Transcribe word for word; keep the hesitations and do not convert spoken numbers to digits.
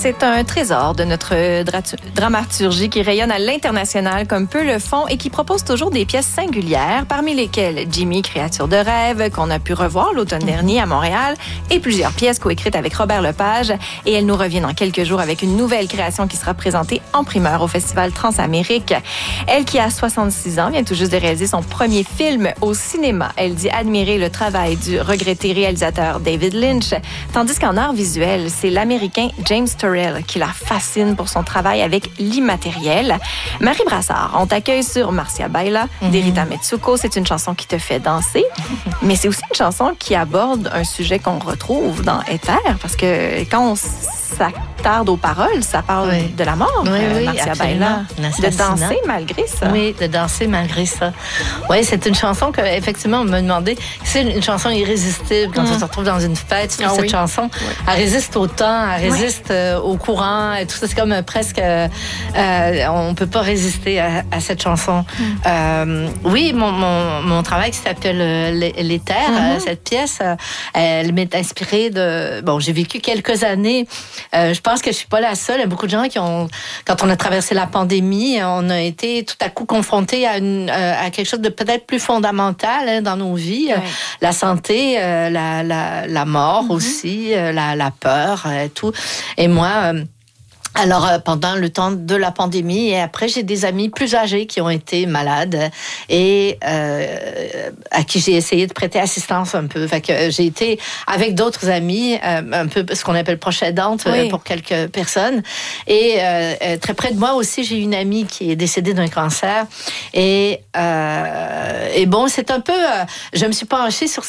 c'est un trésor de notre dra- dramaturgie qui rayonne à l'international comme peu le font et qui propose toujours des pièces singulières, parmi lesquelles Jimmy, créature de rêve, qu'on a pu revoir l'automne dernier à Montréal, et plusieurs pièces coécrites avec Robert Lepage. Et elle nous revient dans quelques jours avec une nouvelle création qui sera présentée en primeur au Festival Transamérique. Elle, qui a soixante-six ans, vient tout juste de réaliser son premier film au cinéma. Elle dit admirer le travail du regretté réalisateur David Lynch, tandis qu'en art visuel, c'est l'Américain James Turrell qui la fascine pour son travail avec l'immatériel. Marie Brassard, on t'accueille sur Marcia Baila mm-hmm. d'Erita Metsuko. C'est une chanson qui te fait danser, mais c'est aussi une chanson qui aborde un sujet qu'on retrouve dans Éther, parce que quand on s'attarde aux paroles, ça parle oui. de la mort, oui, euh, oui, Marcia Baila. De danser malgré ça. Oui, de danser malgré ça. Oui, c'est une chanson que, effectivement, on m'a demandé, c'est une chanson irrésistible quand mm. on se retrouve dans une fête. Ah, cette oui. chanson, oui. elle résiste au temps, elle résiste oui. euh, au courant, et tout ça. C'est comme euh, presque, euh, euh, on peut pas résister à, à cette chanson. Mm. Euh, oui, mon, mon, mon travail qui s'appelle euh, L'Éther, mm-hmm. euh, cette pièce, euh, elle m'est inspirée de, bon, j'ai vécu quelques années. Euh, je pense que je suis pas la seule. Il y a beaucoup de gens qui ont, quand on a traversé la pandémie, on a été tout à coup confrontés à, une, à quelque chose de peut-être plus fondamental hein, dans nos vies. Ouais. La santé, euh, la, la, la mort mm-hmm. aussi, euh, la, la peur, euh, tout. Et moi... Euh, Alors, euh, pendant le temps de la pandémie, et après, j'ai des amis plus âgés qui ont été malades et euh, à qui j'ai essayé de prêter assistance un peu. Fait que euh, j'ai été avec d'autres amis, euh, un peu ce qu'on appelle proche aidante oui. euh, pour quelques personnes. Et euh, très près de moi aussi, j'ai une amie qui est décédée d'un cancer. Et, euh, et bon, c'est un peu... Euh, je me suis penchée sur